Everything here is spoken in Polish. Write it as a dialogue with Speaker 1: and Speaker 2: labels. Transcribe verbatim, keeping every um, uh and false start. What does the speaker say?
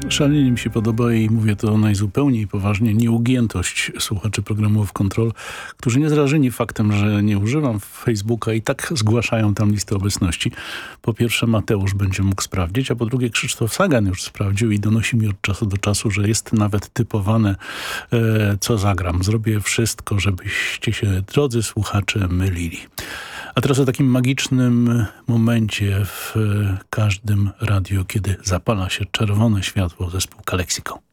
Speaker 1: Szalenie mi się podoba i mówię to najzupełniej poważnie, nieugiętość słuchaczy programów Kontrol, którzy niezrażeni faktem, że nie używam Facebooka i tak zgłaszają tam listę obecności. Po pierwsze Mateusz będzie mógł sprawdzić, a po drugie Krzysztof Sagan już sprawdził i donosi mi od czasu do czasu, że jest nawet typowane, e, co zagram. Zrobię wszystko, żebyście się, drodzy słuchacze, mylili. A teraz o takim magicznym momencie w każdym radiu, kiedy zapala się czerwone światło, zespół Calexico.